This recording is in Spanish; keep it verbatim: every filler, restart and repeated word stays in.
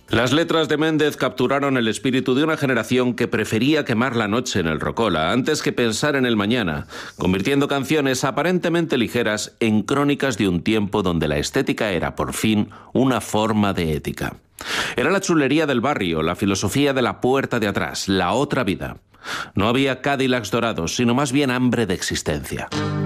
Las letras de Méndez capturaron el espíritu de una generación que prefería quemar la noche en el Rocola antes que pensar en el mañana, convirtiendo canciones aparentemente ligeras en crónicas de un tiempo donde la estética era, por fin, una forma de ética. Era la chulería del barrio, la filosofía de la puerta de atrás, la otra vida. No había Cadillacs dorados, sino más bien hambre de existencia.